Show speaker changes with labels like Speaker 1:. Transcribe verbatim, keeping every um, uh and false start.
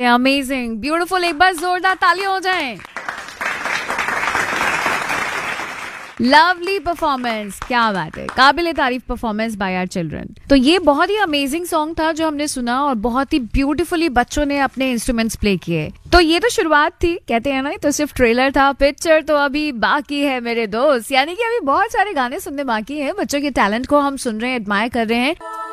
Speaker 1: Amazing, beautiful, एक बार जोरदार तालियां हो जाएं। लवली परफॉर्मेंस, क्या बात है, काबिल तारीफ परफॉर्मेंस बाय आवर चिल्ड्रन। तो ये बहुत ही अमेजिंग सॉन्ग था जो हमने सुना और बहुत ही ब्यूटीफुली बच्चों ने अपने इंस्ट्रूमेंट्स प्ले किए। तो ये तो शुरुआत थी, कहते हैं ना, तो सिर्फ ट्रेलर था, पिक्चर तो अभी बाकी है मेरे दोस्त। यानी कि अभी बहुत सारे गाने सुनने बाकी हैं, बच्चों के टैलेंट को हम सुन रहे हैं, एडमायर कर रहे हैं।